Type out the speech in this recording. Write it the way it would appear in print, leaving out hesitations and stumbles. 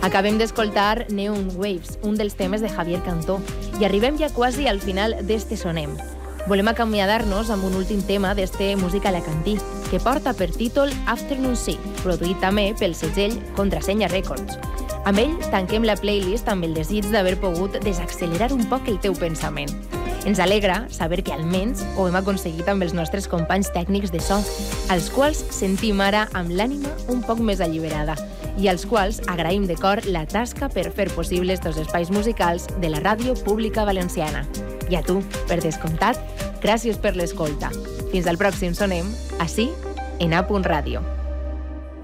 Acabem d'escoltar Neon Waves, un dels temes de Javier Cantó, i arribem ja quasi al final d'este Sonem. Volem acomiadar-nos amb un últim tema d'este música alacantí, que porta per títol Afternoon Sea, produït també pel segell Contrasenya Records. Amb ell tanquem la playlist amb el desig d'haver pogut desaccelerar un poc el teu pensament. Ens alegra saber que almenys ho hem aconseguit amb els nostres companys tècnics de so, als quals sentim ara amb l'ànima un poc més alliberada i als quals agraïm de cor la tasca per fer possibles estos espais musicals de la Ràdio Pública Valenciana. I a tu, per descomptat, gràcies per l'escolta. Fins al pròxim Sonem, ací, en A.Radio.